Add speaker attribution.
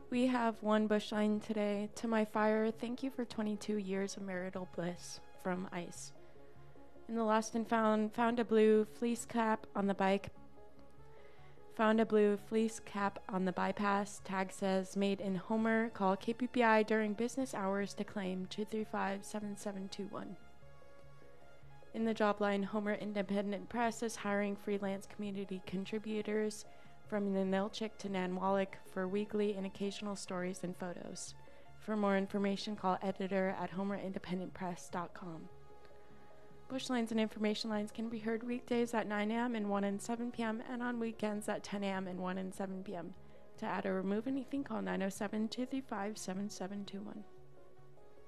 Speaker 1: We have one bush line today. To my fire, thank you for 22 years of marital bliss, from Ice. In the lost and found a blue fleece cap on the bike. Found a blue fleece cap on the bypass. Tag says, made in Homer. Call KPPI during business hours to claim 235-7721. In the job line, Homer Independent Press is hiring freelance community contributors from Ninilchik to Nanwalek for weekly and occasional stories and photos. For more information, call editor at homerindependentpress.com. Bush lines and information lines can be heard weekdays at 9 a.m. and 1 and 7 p.m. and on weekends at 10 a.m. and 1 and 7 p.m. To add or remove anything, call 907-235-7721.